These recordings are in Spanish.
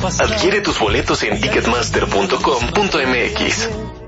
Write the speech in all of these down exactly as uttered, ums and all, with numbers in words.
Adquiere tus boletos en ticketmaster punto com punto m x.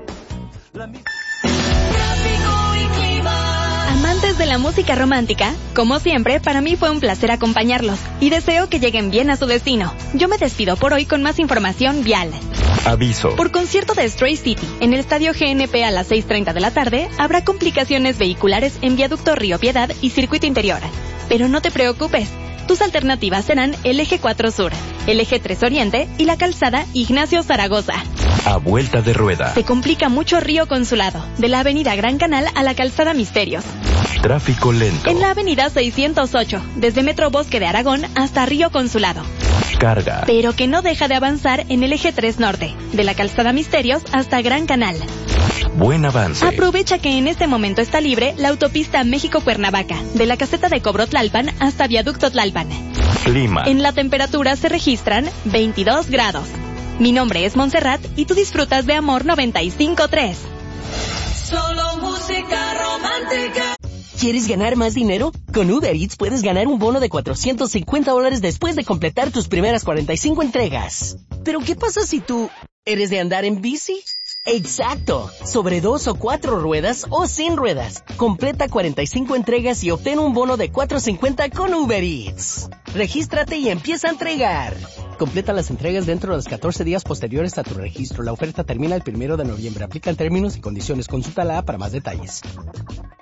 Amantes de la música romántica, como siempre, para mí fue un placer acompañarlos y deseo que lleguen bien a su destino. Yo me despido por hoy con más información vial. Aviso. Por concierto de Stray City, en el Estadio G N P a las seis treinta de la tarde, habrá complicaciones vehiculares en Viaducto Río Piedad y Circuito Interior. Pero no te preocupes, tus alternativas serán el Eje cuatro Sur, el Eje tres Oriente y la calzada Ignacio Zaragoza. A vuelta de rueda. Se complica mucho Río Consulado, de la avenida Gran Canal a la calzada Misterios. Tráfico lento. En la avenida seiscientos ocho, desde Metro Bosque de Aragón hasta Río Consulado. Carga. Pero que no deja de avanzar en el Eje tres Norte, de la calzada Misterios hasta Gran Canal. Buen avance. Aprovecha que en este momento está libre la autopista México-Cuernavaca, de la caseta de Cobro Tlalpan hasta Viaducto Tlalpan. Clima. En la temperatura se registran veintidós grados. Mi nombre es Montserrat y tú disfrutas de Amor noventa y cinco punto tres. Solo música romántica. ¿Quieres ganar más dinero? Con Uber Eats puedes ganar un bono de cuatrocientos cincuenta dólares después de completar tus primeras cuarenta y cinco entregas. ¿Pero qué pasa si tú eres de andar en bici? ¡Exacto! Sobre dos o cuatro ruedas o sin ruedas. Completa cuarenta y cinco entregas y obtén un bono de cuatrocientos cincuenta con Uber Eats. Regístrate y empieza a entregar. Completa las entregas dentro de los catorce días posteriores a tu registro. La oferta termina el primero de noviembre. Aplican términos y condiciones. Consulta la app para más detalles.